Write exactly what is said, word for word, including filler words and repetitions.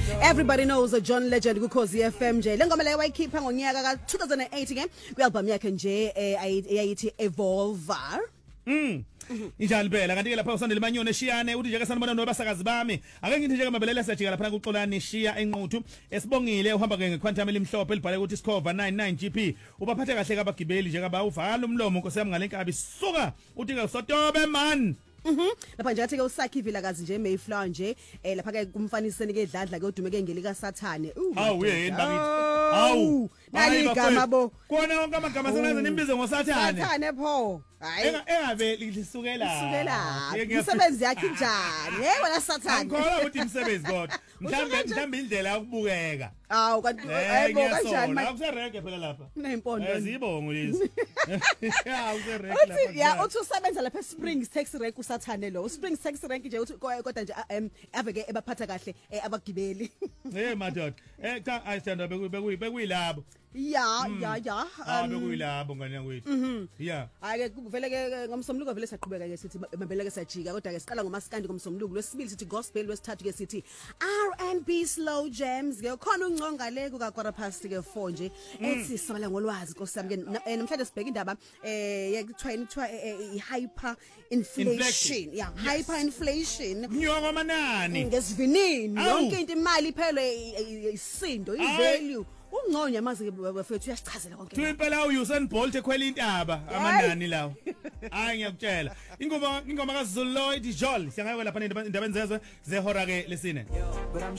Everybody knows a John Legend kuKhosi F M nje. Lengoma leyo wayikhipha ngonyaka ka two thousand eight ke kwi-album yakhe nje eyayithi Evolver. Mm. Injalo phela kanti ke lapha usandile manyone shiyane uthi nje ke sanibona nobasakazi bami ake ngithi nje ke mabelela siyajika lapha kuxolani shiya enquthu esibongile uhamba ke ngequantum elimhlophe elibhale ukuthi Discover ninety-nine G P ubaphathe kahle kabagibeli nje kaba uvala umlomo Nkosi yami ngalenkabi suka uthi ke usotobe man. Mhm lapha nje athi ke usakhi vilakazi nje Mayflower nje eh lapha ke kumfaniseni ke edladla ke udumeke ngelika Sathane. Hawu yini bakithi hawu nali igama bo kona wonke amagama senaze nimbize ngoSathane Sathane pho hayi engabe lisukela lisukela umsebenzi yakhe njani hey wena Sathane ngikhola ukuthi umsebenzi kodwa mhlambe mhlambe indlela yokubukeka awu kanti hayibo kanjani manje akuserege phela lapha nempondo ezibongo lezi ya userege lapha ya uthi usebenza lapha eSprings Taxi Rank uSathane lo uSprings Taxi Rank nje uthi kodwa nje aveke ebaphatha kahle abagibeli hey madoda eh cha ayithanda bekuyi bekuyilabo ya ya ya ah bekuyilabo ngane yakwethu ya ake kuvele ke ngomsomluko vele siyaqhubeka ke sithi mabeleke sayajika kodwa ke siqala ngomaskandi ngomsomluko lwesibili sithi gospel lwesithathu ke sithi R and B slow jams ke khona unconga le kuka quarter past ke four nje ethi sabala ngolwazi Nkosi yami ke namhlanje sibheka indaba eh yekuthiwa kuthiwa hyper inflation ya hyper inflation nyoko amanani ngesivinini yonke into imali iphele isindo ivalue ungconya manje ke bafethu uyasichazela konke Thu impela uUsain Bolt ekhwela intaba amanani lawo hayi ngiyakutshela ingoma ingoma kaZulu Lloyd Jol siyangaywe lapha indaba enzezwe zehora ke lesine.